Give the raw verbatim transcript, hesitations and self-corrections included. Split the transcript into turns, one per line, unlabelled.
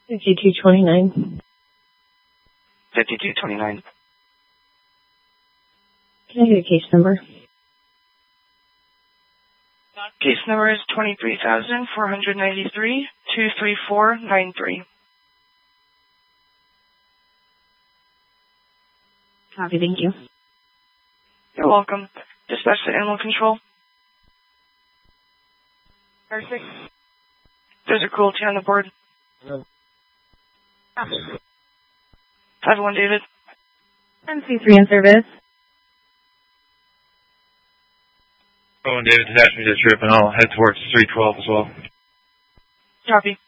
fifty-two twenty-nine.
fifty-two twenty-nine.
Can I get a case number?
Case number is twenty-three thousand four hundred ninety-three, two three four nine three.
Copy, thank you.
You're welcome. Dispatch to animal control. Perfect. There's a cruelty on the board.
Hello.
five one David.
M C three in service.
Oh, and David, attach me to the trip, and I'll head towards three twelve as well.
Copy.